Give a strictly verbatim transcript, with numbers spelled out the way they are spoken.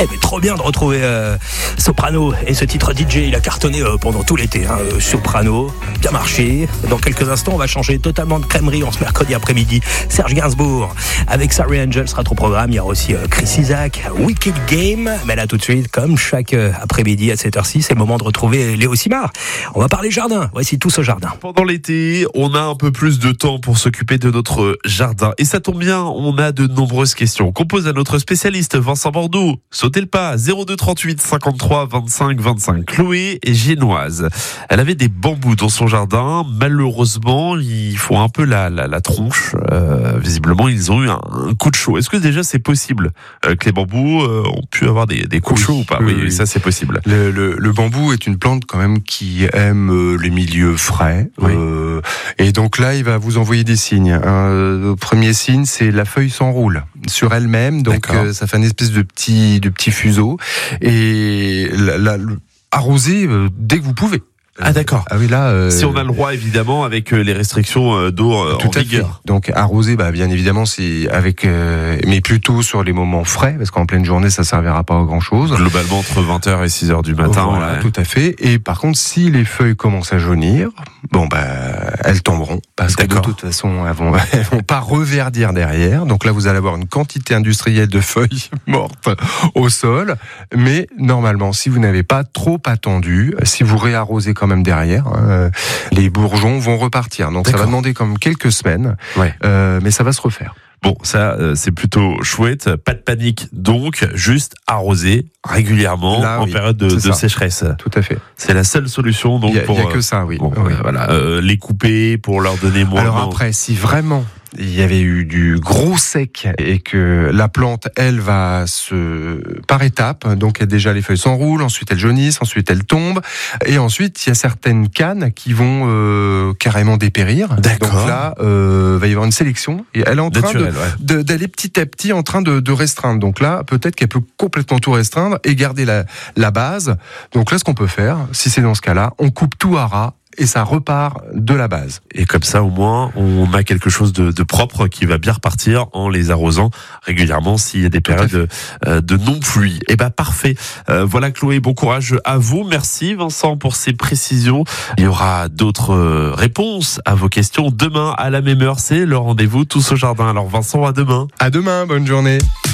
Eh ben, trop bien de retrouver euh, Soprano et ce titre D J. Il a cartonné euh, pendant tout l'été. Hein. Euh, Soprano, bien marché. Dans quelques instants, on va changer totalement de crèmerie en ce mercredi après-midi. Serge Gainsbourg avec Sorry Angel sera au programme. Il y aura aussi euh, Chris Isaak, Wicked Game. Mais là, tout de suite, comme chaque euh, après-midi à sept heures six, c'est le moment de retrouver Léo Simard. On va parler jardin. Voici Tous au jardin. Pendant l'été, on a un peu plus de temps pour s'occuper de notre jardin. Et ça tombe bien, on a de nombreuses questions qu'on pose à notre spécialiste Vincent Bordeaux. Sautez le pas, zéro deux trente-huit cinquante-trois vingt-cinq vingt-cinq. Chloé est génoise. Elle avait des bambous dans son jardin. Malheureusement, ils font un peu la, la, la tronche. Euh, visiblement, ils ont eu un, un coup de chaud. Est-ce que déjà c'est possible euh, que les bambous euh, ont pu avoir des, des coups de chaud ou pas? Oui, oui, oui, ça c'est possible. Le, le, le bambou est une plante quand même qui aime euh, les milieux frais. Oui. Euh, et donc là, il va vous envoyer des signes. Euh, le premier signe, c'est la feuille s'enroule sur elle-même. Donc euh, ça fait une espèce de petit, de petit fuseau. Et la, la, le, arroser euh, dès que vous pouvez. Ah d'accord. Ah oui, là, euh, si on a le droit évidemment avec les restrictions d'eau euh, tout en à vigueur. fait. Donc arroser, bah bien évidemment, c'est avec, euh, mais plutôt sur les moments frais, parce qu'en pleine journée, ça servira pas à grand chose. Globalement entre vingt heures et six heures du matin. Voilà, ouais. Tout à fait. Et par contre, si les feuilles commencent à jaunir, bon bah elles tomberont, parce que de toute façon, elles vont, elles vont pas reverdir derrière. Donc là, vous allez avoir une quantité industrielle de feuilles mortes au sol. Mais normalement, si vous n'avez pas trop attendu, si vous réarrosez quand même derrière, euh, les bourgeons vont repartir. Donc ça va demander comme quelques semaines, ouais. euh, mais ça va se refaire. Bon, ça euh, c'est plutôt chouette. Pas de panique, donc juste arroser régulièrement Là, en oui, période de, de sécheresse. Tout à fait. C'est la seule solution. Donc il y a, pour il y a que ça, oui. Bon, oui. Euh, voilà, euh, les couper pour leur donner moins. Alors après, si vraiment il y avait eu du gros sec et que la plante, elle, va se par étapes. Donc déjà les feuilles s'enroulent, ensuite elles jaunissent, ensuite elles tombent, et ensuite il y a certaines cannes qui vont euh, carrément dépérir. D'accord. Donc là, euh, va y avoir une sélection et elle est en train Naturel, de, ouais. de, d'aller petit à petit en train de, de restreindre. Donc là, peut-être qu'elle peut complètement tout restreindre et garder la, la base. Donc là, ce qu'on peut faire, si c'est dans ce cas-là, on coupe tout à ras. Et ça repart de la base. Et comme ça, au moins, on a quelque chose de, de propre qui va bien repartir en les arrosant régulièrement s'il y a des périodes de, euh, de non-pluie. Eh ben, parfait. Euh, voilà, Chloé, bon courage à vous. Merci, Vincent, pour ces précisions. Il y aura d'autres réponses à vos questions demain à la même heure. C'est le rendez-vous Tous au jardin. Alors, Vincent, à demain. À demain, bonne journée.